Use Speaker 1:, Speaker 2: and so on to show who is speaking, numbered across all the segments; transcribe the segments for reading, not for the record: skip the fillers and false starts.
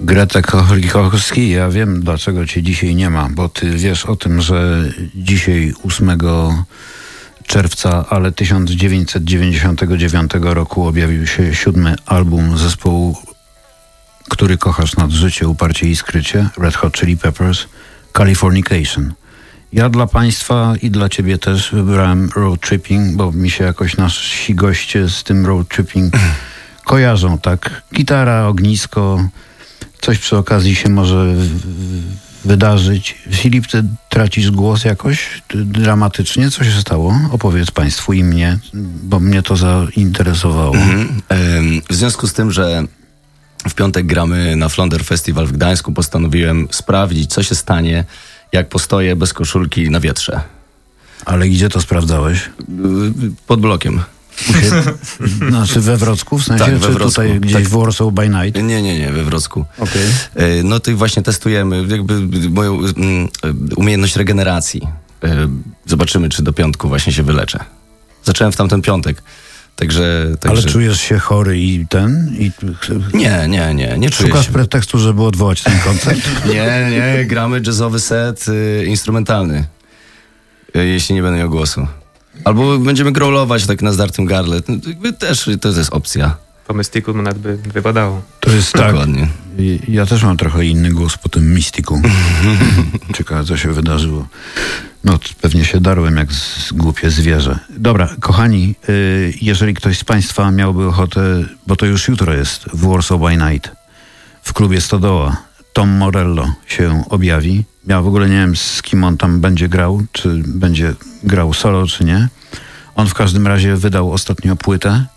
Speaker 1: Greta Kochlikowski, ja wiem, dlaczego cię dzisiaj nie ma, bo ty wiesz o tym, że dzisiaj 8 czerwca, ale 1999 roku objawił się 7. album zespołu, który kochasz nad życie, uparcie i skrycie, Red Hot Chili Peppers, Californication. Ja dla państwa i dla ciebie też wybrałem Road Tripping, bo mi się jakoś nasi goście z tym Road Tripping kojarzą, tak? Gitara, ognisko, coś przy okazji się może wydarzyć. Filip, ty tracisz głos jakoś dramatycznie? Co się stało? Opowiedz państwu i mnie, bo mnie to zainteresowało.
Speaker 2: W związku z tym, że w piątek gramy na Flounder Festival w Gdańsku, postanowiłem sprawdzić, co się stanie, jak postoję bez koszulki na wietrze.
Speaker 1: Ale gdzie to sprawdzałeś?
Speaker 2: Pod blokiem.
Speaker 1: Znaczy we Wrocku? W sensie,
Speaker 2: tak,
Speaker 1: czy
Speaker 2: we Wrocku.
Speaker 1: tutaj gdzieś w Warsaw by Night?
Speaker 2: Nie, we Wrocku.
Speaker 1: Okay.
Speaker 2: No to właśnie testujemy jakby moją umiejętność regeneracji. Zobaczymy, czy do piątku właśnie się wyleczę. Zacząłem w tamten piątek. Także...
Speaker 1: Ale czujesz się chory i ten?
Speaker 2: Nie czuję
Speaker 1: Szukasz
Speaker 2: się.
Speaker 1: pretekstu, żeby odwołać ten koncert?
Speaker 2: Nie, gramy jazzowy set instrumentalny. Jeśli nie będę miał głosu. Albo będziemy growlować tak na zdartym gardle. Też to jest opcja.
Speaker 3: Po Mystiku nawet by wypadało.
Speaker 1: To jest tak.
Speaker 2: Dokładnie.
Speaker 1: Ja też mam trochę inny głos po tym Mystiku. Ciekawe, co się wydarzyło. No, pewnie się darłem jak głupie zwierzę. Dobra, kochani, jeżeli ktoś z państwa miałby ochotę, bo to już jutro jest w Warsaw by Night, w klubie Stodoła, Tom Morello się objawi. Ja w ogóle nie wiem, z kim on tam będzie grał, czy będzie grał solo, czy nie. On w każdym razie wydał ostatnio płytę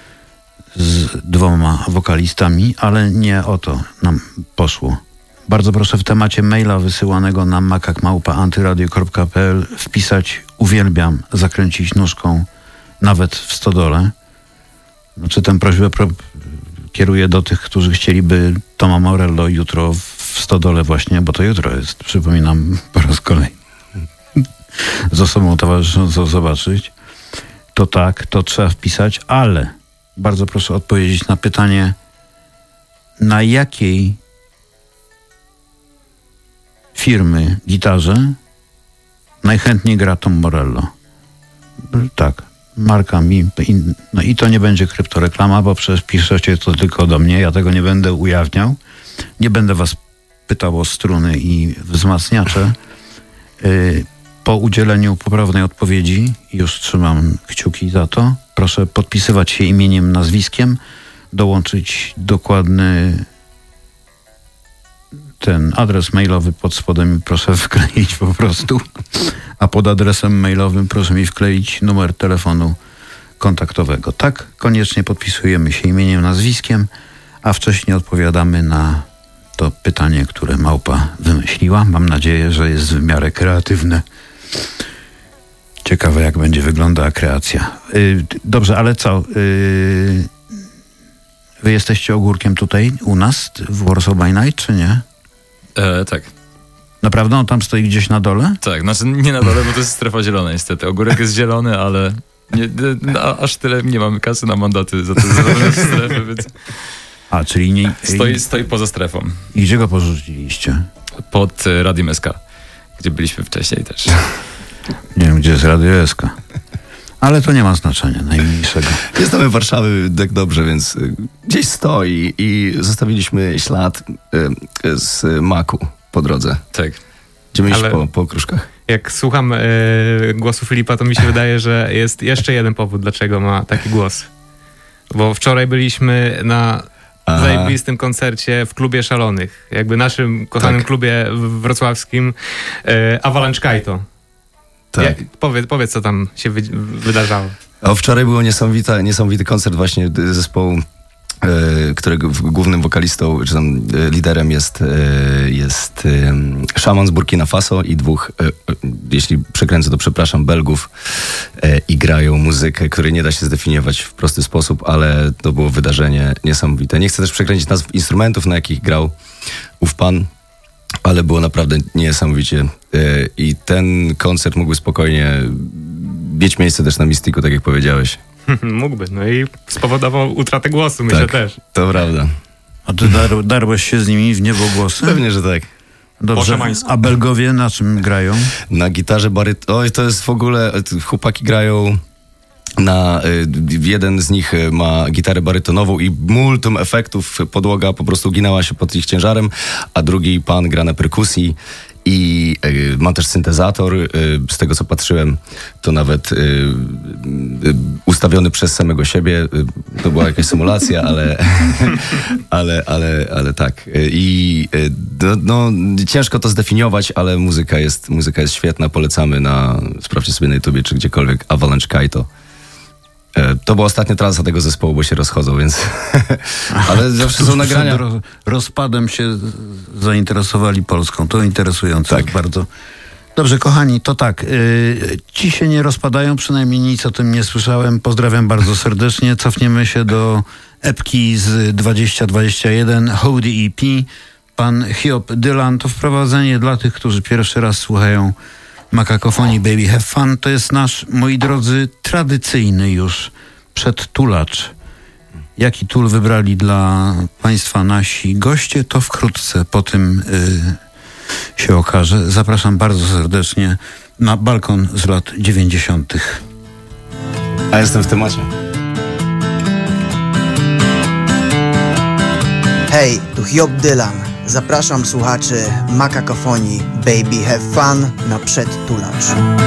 Speaker 1: z 2 wokalistami, ale nie o to nam poszło. Bardzo proszę w temacie maila wysyłanego na makak@antyradio.pl wpisać uwielbiam zakręcić nóżką nawet w stodole. Znaczy tę prośbę kieruję do tych, którzy chcieliby Toma Morello jutro w stodole właśnie, bo to jutro jest, przypominam po raz kolejny, z osobą towarzyszącą zobaczyć. To tak, to trzeba wpisać, ale bardzo proszę odpowiedzieć na pytanie, na jakiej firmy gitarze najchętniej gra Tom Morello. Tak, marka mi. No i to nie będzie kryptoreklama, bo przecież piszecie to tylko do mnie, ja tego nie będę ujawniał. Nie będę was pytał o struny i wzmacniacze. Po udzieleniu poprawnej odpowiedzi, już trzymam kciuki za to, proszę podpisywać się imieniem, nazwiskiem, dołączyć dokładny ten adres mailowy pod spodem proszę wkleić po prostu, a pod adresem mailowym proszę mi wkleić numer telefonu kontaktowego. Tak, koniecznie podpisujemy się imieniem, nazwiskiem, a wcześniej odpowiadamy na to pytanie, które Małpa wymyśliła. Mam nadzieję, że jest w miarę kreatywne. Ciekawe, jak będzie wyglądała kreacja. Dobrze, ale co? Wy jesteście ogórkiem tutaj u nas w Warsaw by Night, czy nie?
Speaker 4: Tak.
Speaker 1: Naprawdę? On tam stoi gdzieś na dole?
Speaker 4: Tak, znaczy nie na dole, bo to jest strefa zielona niestety. Ogórek jest zielony, ale aż tyle nie mamy kasy na mandaty za te zielone strefy, więc...
Speaker 1: A, czyli nie...
Speaker 4: Stoi poza strefą.
Speaker 1: I gdzie go porzuciliście?
Speaker 4: Pod Radiem SK, gdzie byliśmy wcześniej też.
Speaker 1: Nie wiem, gdzie jest Radio SK. Ale to nie ma znaczenia najmniejszego.
Speaker 2: Nie znamy Warszawy tak dobrze, więc gdzieś stoi i zostawiliśmy ślad z maku po drodze.
Speaker 4: Tak.
Speaker 2: Będziemy iść po okruszkach.
Speaker 3: Jak słucham głosu Filipa, to mi się wydaje, że jest jeszcze jeden powód, dlaczego ma taki głos. Bo wczoraj byliśmy na zajebistym koncercie w Klubie Szalonych. Jakby naszym kochanym klubie wrocławskim Avalanche Kaito.
Speaker 2: Tak.
Speaker 3: Powiedz, co tam się wydarzało.
Speaker 2: A wczoraj był niesamowity koncert właśnie zespołu, którego głównym wokalistą, czy tam liderem jest szaman z Burkina Faso i 2, jeśli przekręcę, to przepraszam, Belgów, i grają muzykę, której nie da się zdefiniować w prosty sposób, ale to było wydarzenie niesamowite. Nie chcę też przekręcić nazw instrumentów, na jakich grał ów pan, ale było naprawdę niesamowicie. I ten koncert mógłby spokojnie mieć miejsce też na Mystiku, tak jak powiedziałeś.
Speaker 3: Mógłby, no i spowodował utratę głosu, myślę też.
Speaker 2: To prawda.
Speaker 1: A ty darłeś się z nimi w niebogłosy?
Speaker 2: Pewnie, że tak.
Speaker 1: Dobrze. A Belgowie na czym grają?
Speaker 2: Na gitarze Oj, to jest w ogóle... Chłopaki grają... jeden z nich ma gitarę barytonową i multum efektów, podłoga po prostu ginęła się pod ich ciężarem, a drugi pan gra na perkusji i mam też syntezator, z tego co patrzyłem, to nawet ustawiony przez samego siebie, to była jakaś symulacja, ale tak. I ciężko to zdefiniować, ale muzyka jest świetna, polecamy sprawdźcie sobie na YouTubie czy gdziekolwiek, Avalanche Kaito. To była ostatnia transa tego zespołu, bo się rozchodzą, więc... Ale zawsze są nagrania.
Speaker 1: Rozpadem się zainteresowali Polską. To interesujące
Speaker 2: tak.
Speaker 1: Bardzo. Dobrze, kochani, to tak. Ci się nie rozpadają, przynajmniej nic o tym nie słyszałem. Pozdrawiam bardzo serdecznie. Cofniemy się do epki z 2021, Howdy EP. Pan Hiob Dylan. To wprowadzenie dla tych, którzy pierwszy raz słuchają Makakofonii Baby Have Fun. To jest nasz, moi drodzy, tradycyjny już przedtulacz. Jaki tul wybrali dla Państwa nasi goście, to wkrótce po tym się okaże. Zapraszam bardzo serdecznie na balkon z lat 90.
Speaker 2: A jestem w temacie.
Speaker 5: Hej, tu Hiob Dylan. Zapraszam słuchaczy Makakofonii Baby Have Fun na przedtulacz.